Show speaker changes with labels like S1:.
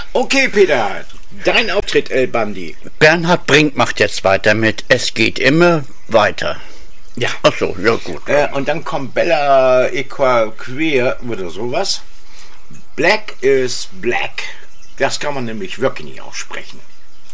S1: Okay, Peter, dein Auftritt, El Bandi.
S2: Bernhard Brink macht jetzt weiter mit Es geht immer weiter.
S1: Ja.
S2: Ach so, ja gut.
S1: Und dann kommt Bella Equa Queer oder sowas. Black is Black. Das kann man nämlich wirklich nicht aussprechen.